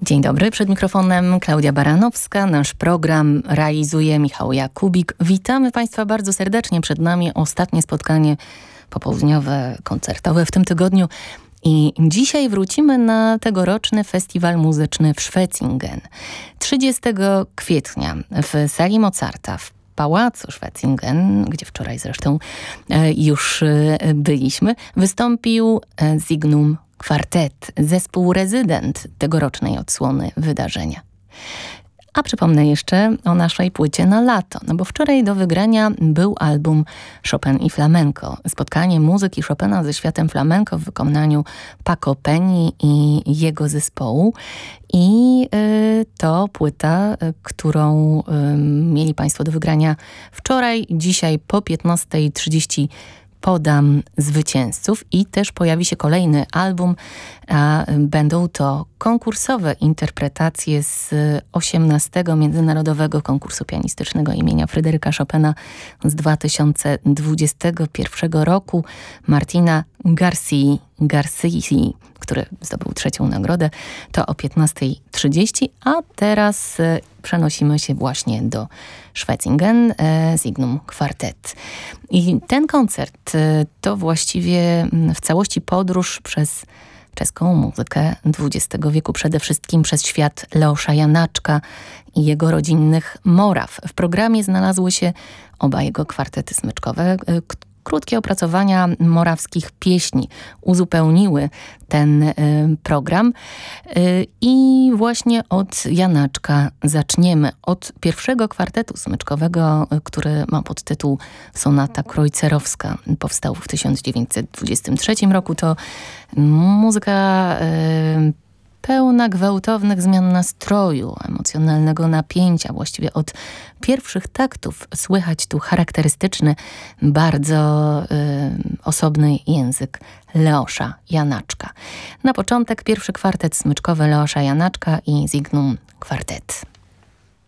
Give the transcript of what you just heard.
Dzień dobry, przed mikrofonem Klaudia Baranowska. Nasz program realizuje Michał Jakubik. Witamy Państwa bardzo serdecznie. Przed nami ostatnie spotkanie popołudniowe, koncertowe w tym tygodniu. I dzisiaj wrócimy na tegoroczny festiwal muzyczny w Schwetzingen. 30 kwietnia w sali Mozarta w Pałacu Schwetzingen, gdzie wczoraj zresztą już byliśmy, wystąpił Signum Quartet, zespół rezydent tegorocznej odsłony wydarzenia. A przypomnę jeszcze o naszej płycie na lato, bo wczoraj do wygrania był album Chopin i Flamenco. Spotkanie muzyki Chopina ze światem flamenco w wykonaniu Paco Penny i jego zespołu. I to płyta, którą mieli Państwo do wygrania wczoraj, dzisiaj po 15:30 podam zwycięzców i też pojawi się kolejny album, a będą to konkursowe interpretacje z 18. Międzynarodowego Konkursu Pianistycznego imienia Fryderyka Chopina z 2021 roku Martina Garcii, który zdobył 3. nagrodę, to o 15:30, a teraz przenosimy się właśnie do Schwetzingen, Signum Quartet. I ten koncert to właściwie w całości podróż przez czeską muzykę XX wieku, przede wszystkim przez świat Leosza Janáčka i jego rodzinnych Moraw. W programie znalazły się oba jego kwartety smyczkowe. Krótkie opracowania morawskich pieśni uzupełniły ten program i właśnie od Janáčka zaczniemy. Od pierwszego kwartetu smyczkowego, który ma podtytuł Sonata Kreutzerowska. Powstał w 1923 roku. To muzyka pełna gwałtownych zmian nastroju, emocjonalnego napięcia. Właściwie od pierwszych taktów słychać tu charakterystyczny, bardzo osobny język Leosza Janáčka. Na początek pierwszy kwartet smyczkowy Leosza Janáčka i Signum Quartet.